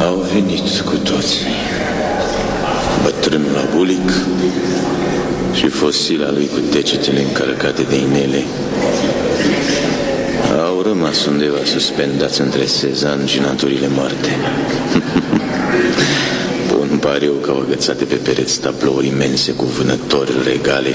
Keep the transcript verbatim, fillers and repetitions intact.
Au venit cu toții. Bătrânul abulic și fosila lui cu degetele încărcate de inele. Au rămas undeva suspendați între sezan și naturile moarte. Pun pariu că au agățat de pe pereți tablouri imense cu vânători regale